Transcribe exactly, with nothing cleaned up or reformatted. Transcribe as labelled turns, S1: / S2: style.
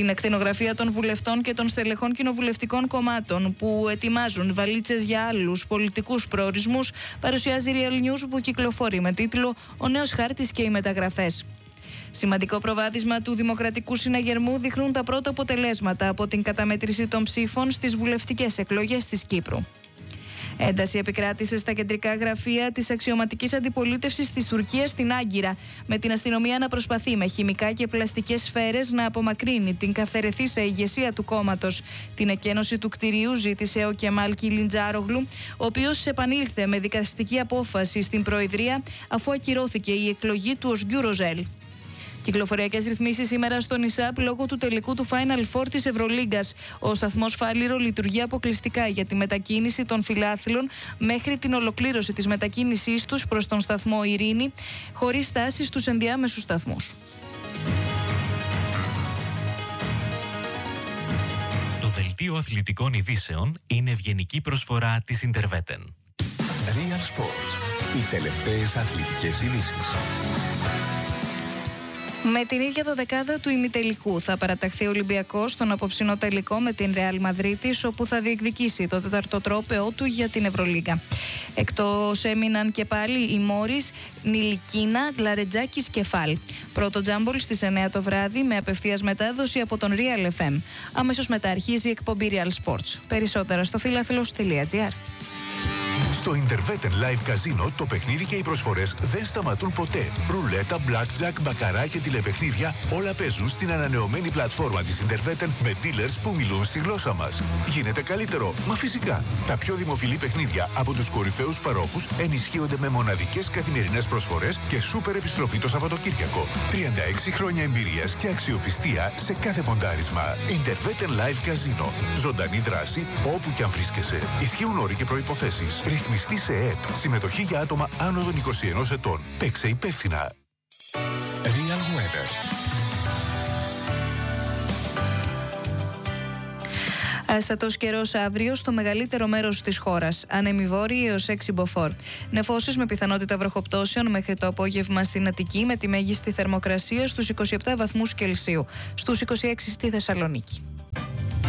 S1: Την ακτινογραφία των βουλευτών και των στελεχών κοινοβουλευτικών κομμάτων που ετοιμάζουν βαλίτσες για άλλους πολιτικούς προορισμούς παρουσιάζει Real News, που κυκλοφορεί με τίτλο «Ο νέος χάρτης και οι μεταγραφές». Σημαντικό προβάδισμα του Δημοκρατικού Συναγερμού δείχνουν τα πρώτα αποτελέσματα από την καταμέτρηση των ψήφων στις βουλευτικές εκλογές της Κύπρου. Ένταση επικράτησε στα κεντρικά γραφεία της αξιωματικής αντιπολίτευσης της Τουρκίας στην Άγκυρα, με την αστυνομία να προσπαθεί με χημικά και πλαστικές σφαίρες να απομακρύνει την καθαιρεθήσα ηγεσία του κόμματος. Την εκένωση του κτηρίου ζήτησε ο Κεμάλ Κιλιντζάρογλου, ο οποίος επανήλθε με δικαστική απόφαση στην Προεδρία αφού ακυρώθηκε η εκλογή του Οσγκιού Ροζέλ. Κυκλοφοριακές ρυθμίσεις σήμερα στο ΙΣΑΠ λόγω του τελικού του Final Four της Ευρωλίγκας. Ο σταθμός Φάληρο λειτουργεί αποκλειστικά για τη μετακίνηση των φιλάθλων μέχρι την ολοκλήρωση της μετακίνησής τους προς τον σταθμό Ειρήνη, χωρίς στάσεις στους ενδιάμεσους σταθμούς.
S2: Το δελτίο αθλητικών ειδήσεων είναι ευγενική προσφορά της Interveten.
S3: Real Sports. Οι τελευταίες αθλητικές ειδήσεις.
S1: Με την ίδια δωδεκάδα του ημιτελικού θα παραταχθεί ο Ολυμπιακός στον απόψινό τελικό με την Ρεάλ Μαδρίτης, όπου θα διεκδικήσει το τέταρτο τρόπαιό του για την Ευρωλίγκα. Εκτός έμειναν και πάλι οι Μόρις, Νιλικίνα, Λαρετζάκης και Φάλ. Πρώτο τζάμπολ στις εννιά το βράδυ με απευθείας μετάδοση από τον Real εφ εμ. Αμέσως μετά αρχίζει η εκπομπή Real Sports. Περισσότερα στο φιλάθλος τελεία τζι άρ.
S3: Στο Interveten Live Casino το παιχνίδι και οι προσφορές δεν σταματούν ποτέ. Ρουλέτα, blackjack, μπακαρά και τηλεπαιχνίδια όλα παίζουν στην ανανεωμένη πλατφόρμα της Interveten με dealers που μιλούν στη γλώσσα μας. Γίνεται καλύτερο, μα φυσικά. Τα πιο δημοφιλή παιχνίδια από τους κορυφαίους παρόχους ενισχύονται με μοναδικές καθημερινές προσφορές και σούπερ επιστροφή το Σαββατοκύριακο. τριάντα έξι χρόνια εμπειρίας και αξιοπιστία σε κάθε ποντάρισμα. Interveten Live Casino. Ζωντανή δράση όπου και αν βρίσκεσαι. Ισχύουν όροι και προϋποθέσεις. Ρυθμιστή σε ΕΕΠ. Συμμετοχή για άτομα άνω των είκοσι ενός ετών. Παίξε υπεύθυνα. Real Weather.
S1: Αστατός καιρός αύριο στο μεγαλύτερο μέρος της χώρας. Άνεμοι βόρειοι έως έξι μποφόρ. Νεφώσεις με πιθανότητα βροχοπτώσεων μέχρι το απόγευμα στην Αττική, με τη μέγιστη θερμοκρασία στους είκοσι επτά βαθμούς Κελσίου. Στους είκοσι έξι στη Θεσσαλονίκη.